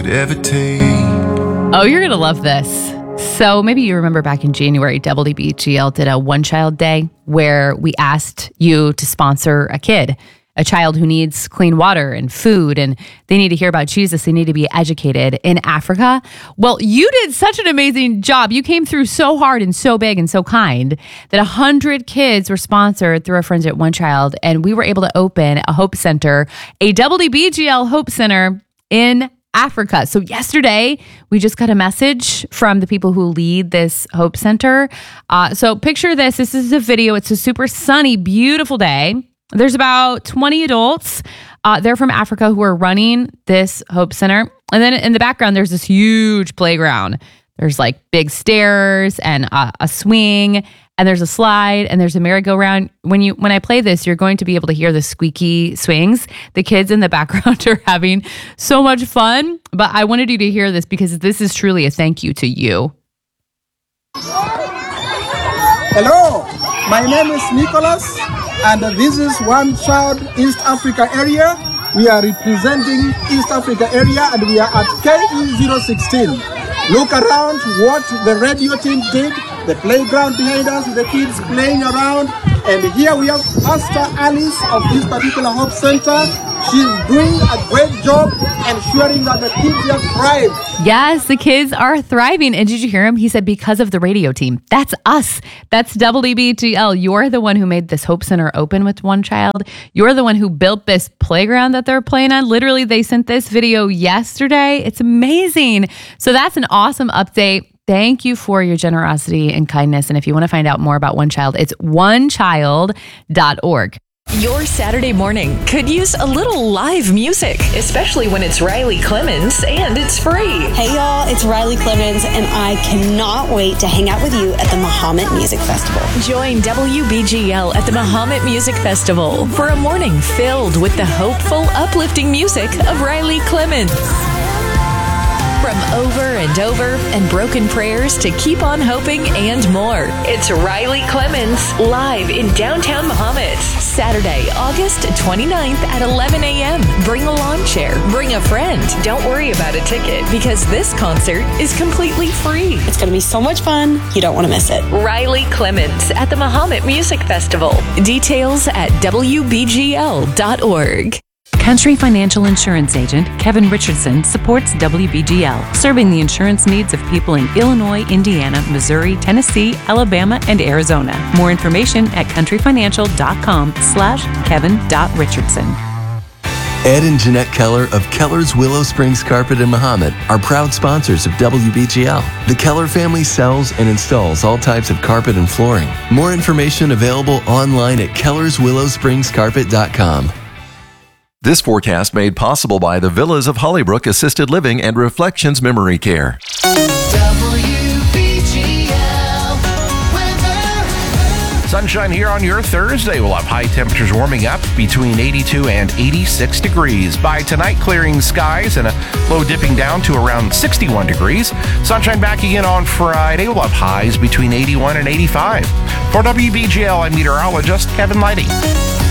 ever take. Oh, you're going to love this. So maybe you remember back in January, WBGL did a One Child Day where we asked you to sponsor a kid, a child who needs clean water and food, and they need to hear about Jesus. They need to be educated in Africa. Well, you did such an amazing job. You came through so hard and so big and so kind that 100 kids were sponsored through our friends at One Child, and we were able to open a Hope Center, a WBGL Hope Center in Africa. So yesterday, we just got a message from the people who lead this Hope Center. So picture this. This is a video. It's a super sunny, beautiful day. There's about 20 adults. They're from Africa who are running this Hope Center. And then in the background, there's this huge playground. There's like big stairs and a swing, and there's a slide, and there's a merry-go-round. When I play this, you're going to be able to hear the squeaky swings. The kids in the background are having so much fun, but I wanted you to hear this because this is truly a thank you to you. Hello, my name is Nicholas, and this is One Child East Africa area. We are representing East Africa area, and we are at KE016. Look around what the radio team did, the playground behind us with the kids playing around. And here we have Pastor Alice of this particular Hope Center. She's doing a great job ensuring that the kids here thrive. Yes, the kids are thriving. And did you hear him? He said, because of the radio team. That's us. That's WBGL. You're the one who made this Hope Center open with One Child. You're the one who built this playground that they're playing on. Literally, they sent this video yesterday. It's amazing. So that's an awesome update. Thank you for your generosity and kindness. And if you want to find out more about One Child, it's onechild.org. Your Saturday morning could use a little live music, especially when it's Riley Clemens and it's free. Hey y'all, it's Riley Clemens, and I cannot wait to hang out with you at the Mahomet Music Festival. Join WBGL at the Mahomet Music Festival for a morning filled with the hopeful, uplifting music of Riley Clemens. From Over and Over and Broken Prayers to Keep on Hoping and more. It's Riley Clemens live in downtown Mahomet. Saturday, August 29th at 11 a.m. Bring a lawn chair. Bring a friend. Don't worry about a ticket because this concert is completely free. It's going to be so much fun. You don't want to miss it. Riley Clemens at the Mahomet Music Festival. Details at WBGL.org. Country Financial Insurance Agent Kevin Richardson supports WBGL, serving the insurance needs of people in Illinois, Indiana, Missouri, Tennessee, Alabama, and Arizona. More information at countryfinancial.com/Kevin.Richardson. Ed and Jeanette Keller of Keller's Willow Springs Carpet in Mahomet are proud sponsors of WBGL. The Keller family sells and installs all types of carpet and flooring. More information available online at kellerswillowspringscarpet.com. This forecast made possible by the Villas of Hollybrook Assisted Living and Reflections Memory Care. WBGL weather. Sunshine here on your Thursday. We'll have high temperatures warming up between 82 and 86 degrees. By tonight, clearing skies and a low dipping down to around 61 degrees. Sunshine back again on Friday. We'll have highs between 81 and 85. For WBGL, I'm meteorologist Kevin Lighty.